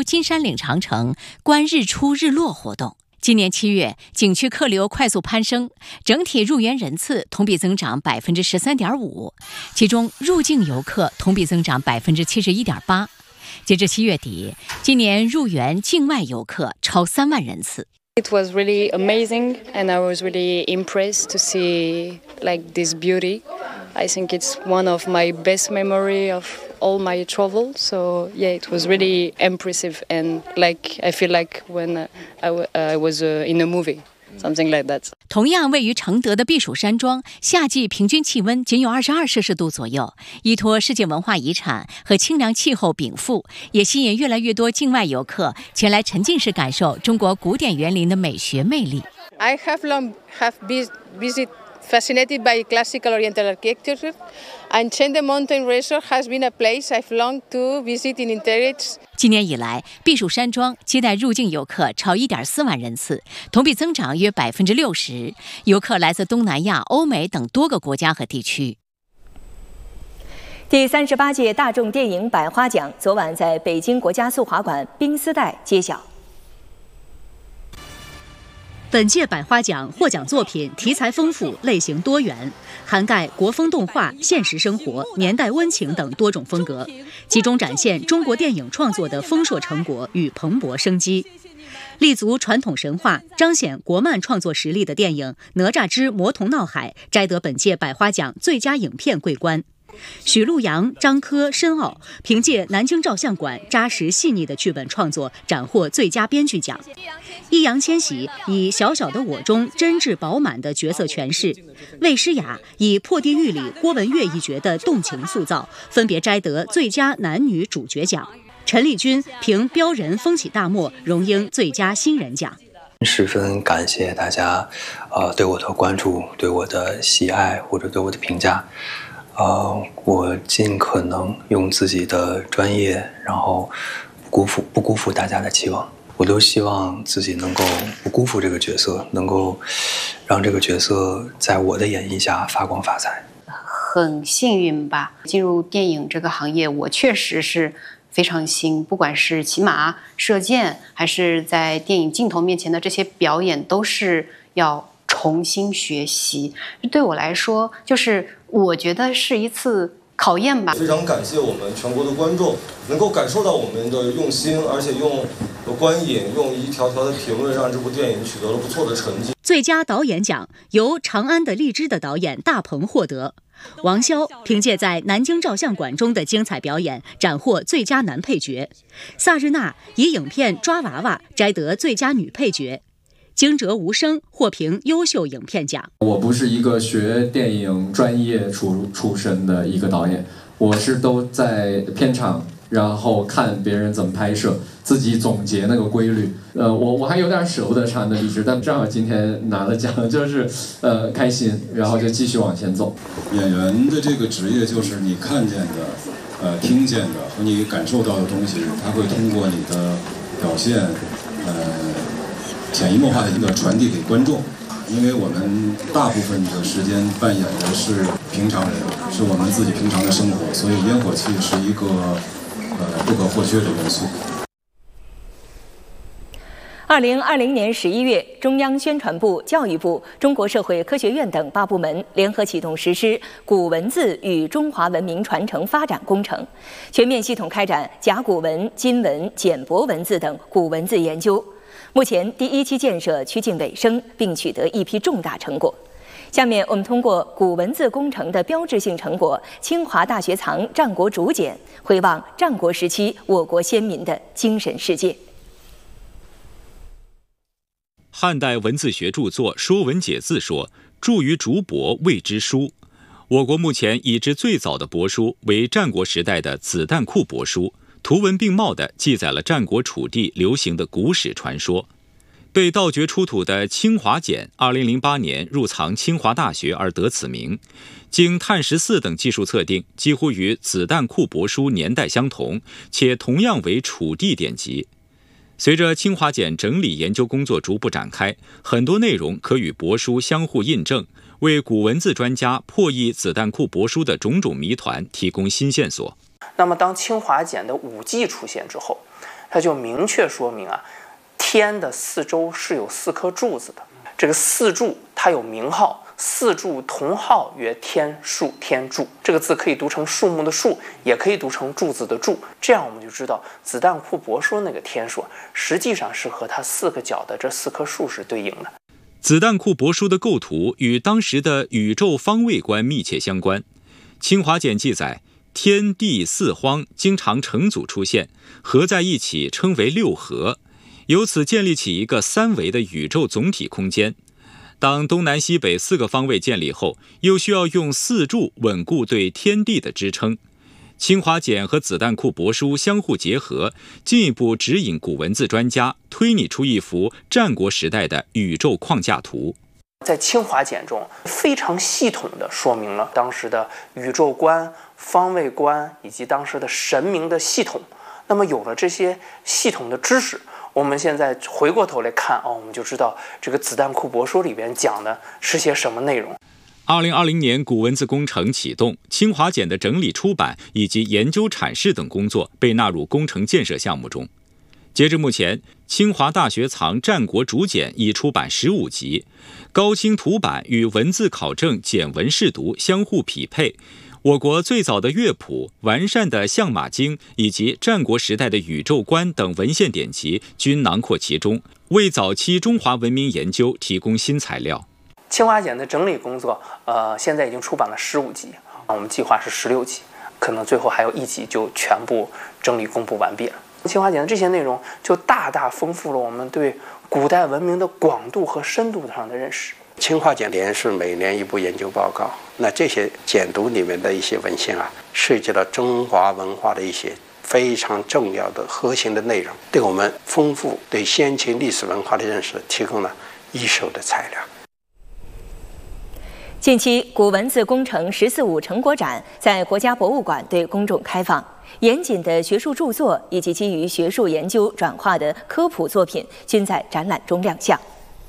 金山岭长城观日出日落活动。今年7月，景区客流快速攀升，整体入园人次同比增长13.5%，其中入境游客同比增长71.8%。截至7月底，今年入园境外游客超3万人次。 It was really amazing, and I was really impressed to see like this beauty. I think it's one of my best memory of all my travel. So yeah, it was really impressive, and like I feel like when I was in a movie. Something like that. 同样位于承德的避暑山庄，夏季平均气温仅有22摄氏度左右，依托世界文化遗产和清凉气候禀赋，也吸引越来越多境外游客前来沉浸式感受中国古典园林的美学魅力。 I have fascinated by classical Oriental architecture, and Chengde Mountain Resort has been a place I've longed to visit in interest. 今年以来，避暑山庄接待入境游客超1.4万人次，同比增长约60%。游客来自东南亚、欧美等多个国家和地区。 第38届大众电影百花奖昨晚在北京国家速滑馆冰丝带揭晓。 本届百花奖获奖作品题材丰富，类型多元，涵盖国风动画、现实生活、年代温情等多种风格，集中展现中国电影创作的丰硕成果与蓬勃生机。立足传统神话、彰显国漫创作实力的电影《哪吒之魔童闹海》摘得本届百花奖最佳影片桂冠。许陆阳、张科、申奥凭借南京照相馆扎实细腻的剧本创作，斩获最佳编剧奖。易烊千玺以小小的我中真挚饱满的角色诠释，魏诗雅以破地狱里郭文月一角的动情塑造，分别摘得最佳男女主角奖。陈丽君凭标人风起大漠荣膺最佳新人奖。 十分感谢大家对我的关注，对我的喜爱或者对我的评价。我尽可能用自己的专业，然后不辜负大家的期望。我都希望自己能够不辜负这个角色，能够让这个角色在我的演绎下发光发财。 很幸运吧，进入电影这个行业，我确实是非常新，不管是骑马、射箭，还是在电影镜头面前的这些表演，都是要重新学习。对我来说，就是我觉得是一次考验吧。 非常感谢我们全国的观众能够感受到我们的用心，而且用观影、用一条条的评论，让这部电影取得了不错的成绩。 最佳导演奖由《长安的荔枝》的导演大鹏获得。王骁凭借在南京照相馆中的精彩表演，斩获最佳男配角。萨日娜以影片《抓娃娃》摘得最佳女配角。惊蛰无声获评优秀影片奖。 我不是一个学电影专业出身的一个导演，我是都在片场，然后看别人怎么拍摄，自己总结那个规律。我还有点舍不得长安的荔枝，但正好今天拿了奖，就是开心，然后就继续往前走。 演员的这个职业就是你看见的、听见的和你感受到的东西，它会通过你的表现，潜移默化的传递给观众。因为我们大部分的时间扮演的是平常人，是我们自己平常的生活，所以烟火气是一个不可或缺的元素。 2020年11月，中央宣传部、教育部、中国社会科学院等8部门联合启动实施古文字与中华文明传承发展工程，全面系统开展甲骨文、金文、简帛文字等古文字研究。目前第1期建设趋近尾声，并取得一批重大成果。下面我们通过古文字工程的标志性成果——清华大学藏战国竹简，回望战国时期我国先民的精神世界。 汉代文字学著作《说文解字》说：“著于竹帛，谓之书。”我国目前已知最早的帛书为战国时代的子弹库帛书，图文并茂地记载了战国楚地流行的古史传说。被盗掘出土的清华简，2008年入藏清华大学而得此名。经碳14等技术测定，几乎与子弹库帛书年代相同，且同样为楚地典籍。随着清华简整理研究工作逐步展开，很多内容可与帛书相互印证，为古文字专家破译子弹库帛书的种种谜团提供新线索。 那么当清华简的5G 出现之后， 它就明确说明啊，天的四周是有4颗柱子的。这个4柱它有名号，4柱同号曰天树天柱。这个字可以读成树木的树，也可以读成柱子的柱。这样我们就知道子弹库帛书那个天数实际上是和它4个角的这4棵树是对应的。 子弹库帛书的构图与当时的宇宙方位观密切相关。清华简记载，天地四荒经常成组出现，合在一起称为六合，由此建立起一个3维的宇宙总体空间。当东南西北4个方位建立后，又需要用4柱稳固对天地的支撑。清华简和子弹库帛书相互结合，进一步指引古文字专家推拟出一幅战国时代的宇宙框架图。 在清华简中非常系统地说明了当时的宇宙观、方位观以及当时的神明的系统。那么有了这些系统的知识，我们现在回过头来看我们就知道这个子弹库帛书里边讲的是些什么内容。 2020年古文字工程启动，清华简的整理出版以及研究阐释等工作被纳入工程建设项目中。截至目前，清华大学藏战国竹简已出版15集，高清图版与文字考证简文试读相互匹配。我国最早的乐谱、完善的相马经以及战国时代的宇宙观等文献典籍均囊括其中，为早期中华文明研究提供新材料。 清华简的整理工作，现在已经出版了15集，我们计划是16集，可能最后还有1集就全部整理公布完毕了。清华简的这些内容就大大丰富了我们对古代文明的广度和深度上的认识。 清华简连是每年一部研究报告，那这些简读里面的一些文献啊，涉及到中华文化的一些非常重要的核心的内容，对我们丰富对先秦历史文化的认识提供了一手的材料。 近期，古文字工程“14·5”成果展在国家博物馆对公众开放，严谨的学术著作以及基于学术研究转化的科普作品均在展览中亮相。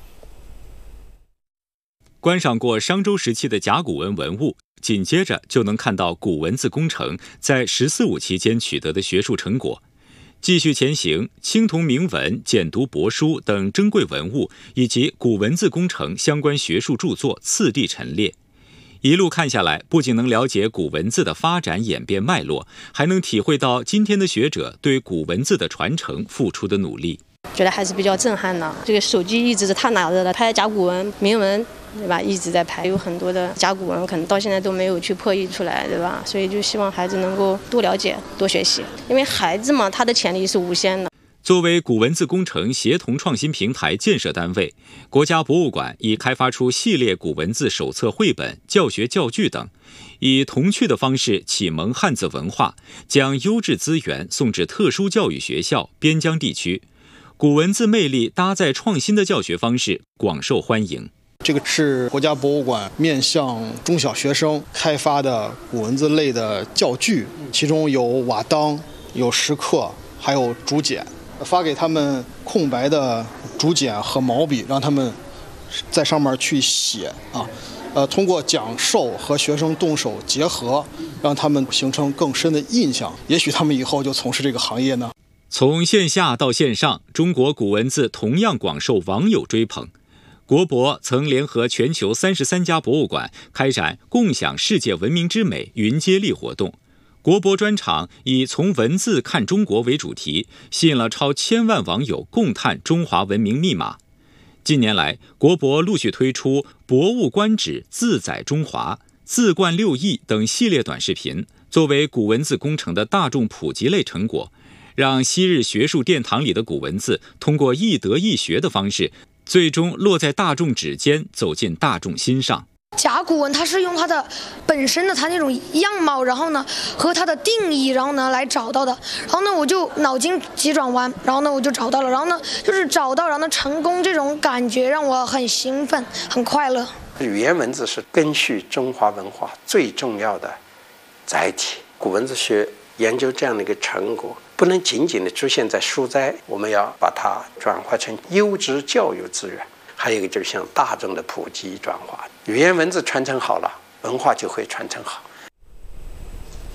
观赏过商周时期的甲骨文文物，紧接着就能看到古文字工程在“14·5”期间取得的学术成果。继续前行，青铜铭文、简牍帛书等珍贵文物以及古文字工程相关学术著作次第陈列。一路看下来，不仅能了解古文字的发展演变脉络，还能体会到今天的学者对古文字的传承付出的努力。 觉得还是比较震撼的。这个手机一直是他拿着的，拍甲骨文、铭文，对吧？一直在拍，有很多的甲骨文可能到现在都没有去破译出来，对吧？所以就希望孩子能够多了解、多学习，因为孩子嘛，他的潜力是无限的。 作为古文字工程协同创新平台建设单位，国家博物馆已开发出系列古文字手册绘本、教学教具等，以童趣的方式启蒙汉字文化，将优质资源送至特殊教育学校、边疆地区。古文字魅力搭载创新的教学方式，广受欢迎。 这个是国家博物馆面向中小学生开发的古文字类的教具，其中有瓦当、有石刻，还有竹简。发给他们空白的竹简和毛笔，让他们在上面去写通过讲授和学生动手结合，让他们形成更深的印象，也许他们以后就从事这个行业呢。 从线下到线上，中国古文字同样广受网友追捧。国博曾联合全球33家博物馆开展共享世界文明之美云接力活动。国博专场以从文字看中国为主题，吸引了超1000万网友共探中华文明密码。近年来，国博陆续推出博物观止、字载中华、字冠6亿等系列短视频，作为古文字工程的大众普及类成果，让昔日学术殿堂里的古文字通过易得易学的方式，最终落在大众指尖，走进大众心上。 甲骨文它是用它的本身的它那种样貌，然后呢和它的定义，然后呢来找到的。然后呢我就脑筋急转弯，然后呢我就找到了，然后呢就是找到，然后呢成功，这种感觉让我很兴奋，很快乐。 语言文字是根续中华文化最重要的载体。古文字学研究这样的一个成果，不能仅仅的出现在书斋，我们要把它转化成优质教育资源。还有一个就是向大众的普及转化，语言文字传承好了，文化就会传承好。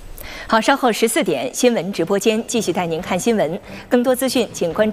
好，稍后14点新闻直播间继续带您看新闻，更多资讯请关注。